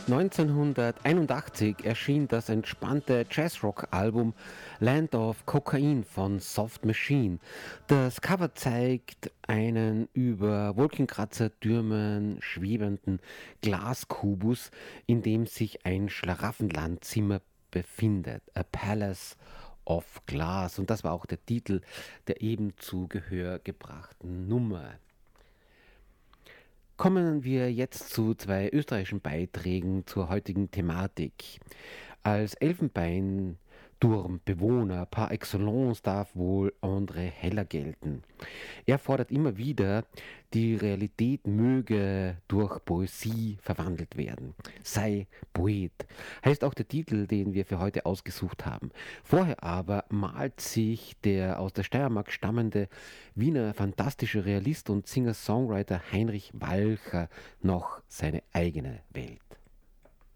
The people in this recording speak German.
1981 erschien das entspannte Jazzrock-Album Land of Cocaine von Soft Machine. Das Cover zeigt einen über Wolkenkratzer-Türmen schwebenden Glaskubus, in dem sich ein Schlaraffenlandzimmer befindet. A Palace of Glass. Und das war auch der Titel der eben zu Gehör gebrachten Nummer. Kommen wir jetzt zu zwei österreichischen Beiträgen zur heutigen Thematik. Als Elfenbeinturmbewohner par excellence darf wohl André Heller gelten. Er fordert immer wieder, die Realität möge durch Poesie verwandelt werden. Sei Poet, heißt auch der Titel, den wir für heute ausgesucht haben. Vorher aber malt sich der aus der Steiermark stammende Wiener fantastische Realist und Singer-Songwriter Heinrich Walcher noch seine eigene Welt.